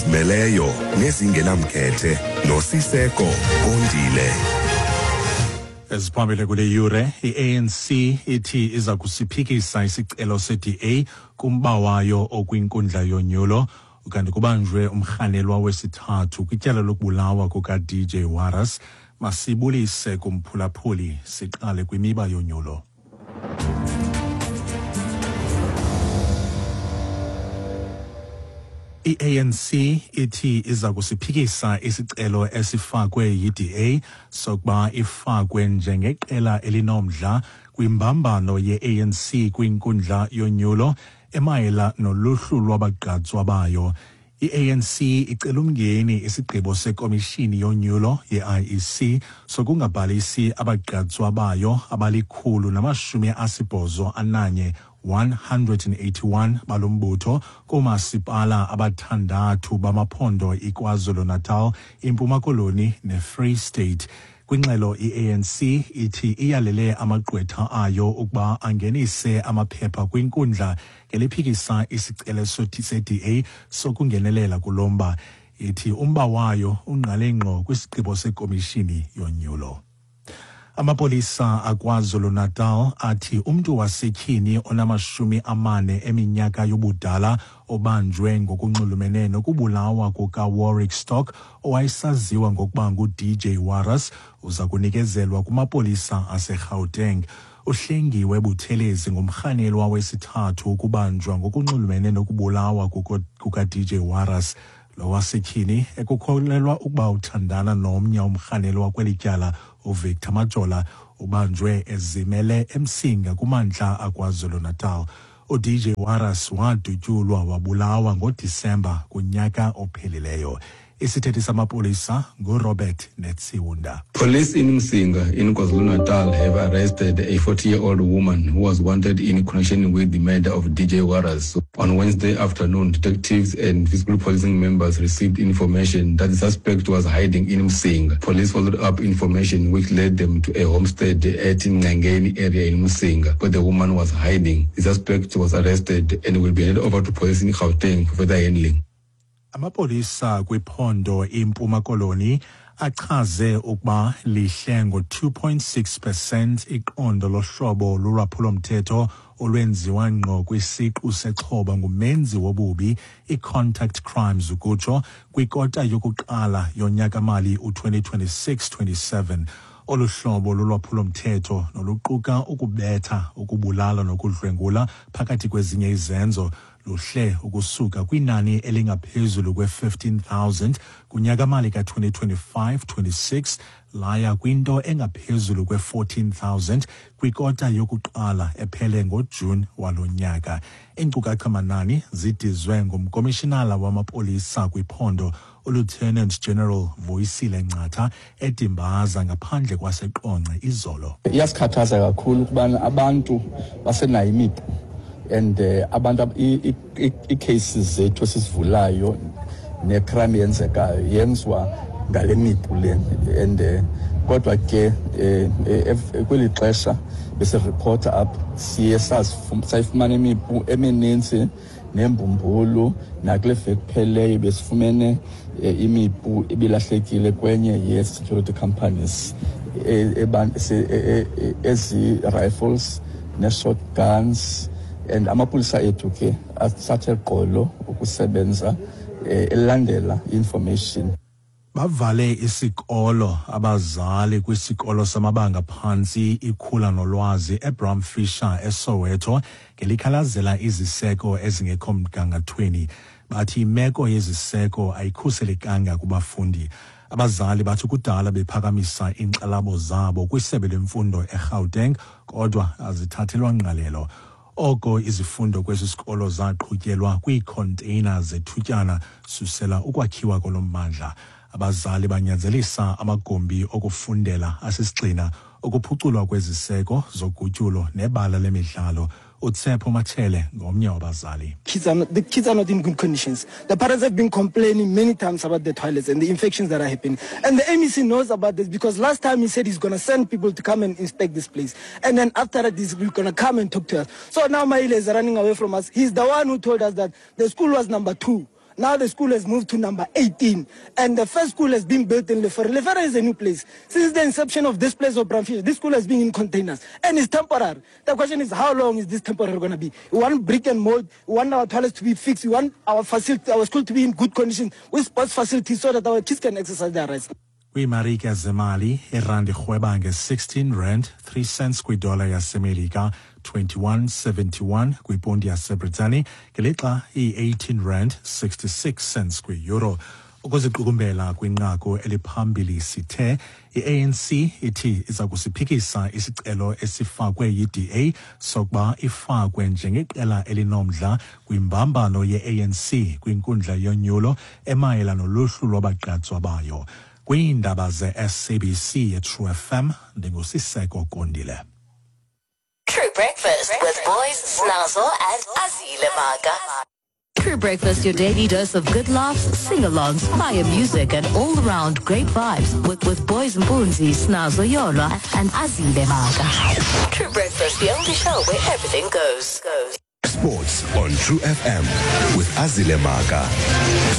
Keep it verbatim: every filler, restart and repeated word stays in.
ezizimeleyo nezingenamkhethe noSiseko Gondile. Esiphambili kule yure, i-A N C ithi iza kusiphikisa isicelo se-D A kumba wayo okwinkundla yonyulo, ukanti kubanjwe umrhanelwa wesithathu kwityala lokubulawa kuka-D J Waras. Masibulise kumphulaphuli, siqale kwimiba yonyulo. I-A N C ithi iza kusiphikisa isicelo esifakwe yi-D A sokuba ifakwe njengeqela elinomdla kwimbambano ye-A N C kwinkundla yonyulo emayela noluhlu lwabagqatswa bayo. I-A N C icela umngeni isigqibo sekomishini yonyulo ye-I E C sokungabhalisi abagqatswa bayo abalikhulu namashumi asibhozo ananye one hundred eighty-one balombutho kumasipala abathandathu bamaphondo iKwaZulu-Natal, iMpuma Koloni neFree State. Kwingxelo i-A N C ithi iyalele amagqwetha ayo ukuba angenise amaphepha kwinkundla ngeliphikisa isicelo se-D A sokungenelela kulomba. Ithi umba wayo ungqale ngqo kwisigqibo sekomishini yonyulo. Amapolisa aKwaZulu-Natal athi umntu wasetyhini onamashumi amane eminyaka yobudala obanjwe ngokunxulumene nokubulawa kuka-Warwick Stock owayesaziwa ngokuba ngu-D J Waras uza kunikezelwa kumapolisa aseGauteng. Uhlengiwe Buthelezi ngumrhanelwa wesithathu ukubanjwa ngokunxulumene nokubulawa kuka-D J Waras. Lo wasetyhini ekukholelwa ukuba uthandana nomnye umrhanelwa kweli tyala uVictor Majola ubanjwe ezimele eMsinga kumantla aKwaZulu-Natal. U-D J Waras wadutyulwa wabulawa ngoDisemba kunyaka ophelileyo. Isithethi samapolisa nguRobert Netsiwunda. Police in Msinga in KwaZulu-Natal have arrested a forty-year-old woman who was wanted in connection with the murder of D J Waras. On Wednesday afternoon, detectives and visible policing members received information that the suspect was hiding in Msinga. Police followed up information which led them to a homestead at Ngangeni area in Msinga, where the woman was hiding. The suspect was arrested and will be handed over to police in Gauteng for further handling. Amapolisa kwiphondo iMpuma Koloni achaze ukuba lihle ngo two point six percent iqondo lohlobo lolwaphulomthetho olwenziwa ngqo kwisiqu sexhoba ngumenzi wobubi i-contact crimes ukutsho kwikota yokuqala yonyaka mali u-twenty twenty-six twenty-seven. Olu hlobo lolwaphulomthetho noluquka ukubetha, ukubulala nokudlwengula phakathi kwezinye izenzo luhle ukusuka kwinani elingaphezulu kwe-fifteen thousand kunyaka mali ka-twenty twenty-five twenty-six laya kwinto engaphezulu kwe-fourteen thousand kwikota yokuqala ephele ngoJuni walo nyaka. Iinkcukacha manani zidizwe ngumkomishinala wamapolisa kwiphondo uLieutenant General Voisile Ncatha edimbaza ngaphandle kwaseQonce izolo. Iyasikhathaza kakhulu ukubana abantu basenayo imipu and uh, abantu i-cases zethu esivulayo ne-crime yenzekayo yenziwa ngale mipu le and uh, kodwa ke uh, kweli xesha bese-reporter up siye sayifumana imipu emininzi nembumbulu nakule veki pheleyo besifumene imipu ebilahlekile kwenye ye-security companies ezi-rifles ne-shotguns and amapolisa ethu ke asathe qolo ukusebenza elandela information. Bavale isikolo abazali kwisikolo samabanga phantsi ikhula nolwazi eBram Fisher eSoweto ngelikhalazela iziseko ezingekho mgangathweni. Bathi imeko yeziseko ayikhuselekanga kubafundi. Abazali bathi kudala bephakamisa inkxalabo zabo kwisebe lemfundo eGauteng kodwa azithathelwa ngqalelo. Oko izifundo kwesi sikolo zaqhutyelwa kwiikhonteyina zethutyana susela ukwakhiwa kolommandla. Abazali banyanzelisa amagumbi okufundela asisigxina ukuphuculwa kweziseko zogutyulo nebala lemidlalo. Utsepo Machele ngomnye wabazali. Kids are not, the kids are not in good conditions. The parents have been complaining many times about the toilets and the infections that are happening. And the M E C knows about this because last time he said he's going to send people to come and inspect this place. And then after that, he's going to come and talk to us. So now Maile is running away from us. He's the one who told us that the school was number two. Now the school has moved to number eighteen. And the first school has been built in Lefere. Lefere is a new place. Since the inception of this place of Bramfish, this school has been in containers. And it's temporary. The question is, how long is this temporary going to be? We want brick and mold. We want our toilets to be fixed. We want our facility, our school to be in good condition with sports facilities so that our kids can exercise their rights. Kwimarike zemali irandi rhweba nge-sixteen rand three cents kwidola yasemelika, twenty-one seventy-one kwipondi yaseBritani, ngelixa i-eighteen rand sixty-six cents kwi-euro. Ukuziqukumbela kwinqaku eliphambili sithe i-A N C ithi iza kusiphikisa isicelo esifakwe yi-D A sokuba ifakwe njengeqela elinomdla kwimbambano ye-A N C kwinkundla yonyulo emayela noluhlu lwabagqatswa bayo. Kwiindaba ze-S A B C ye-True F M, ndingusiseko Kondile. True Breakfast with Boys Snazo and Azile Maga. True Breakfast, your daily dose of good laughs, sing-alongs, fire music, and all-around great vibes with, with Boys Mbunzi, Snazo Yola, and Azile Maga. True Breakfast, the only show where everything goes. goes. Sports on True F M with Azile Maga.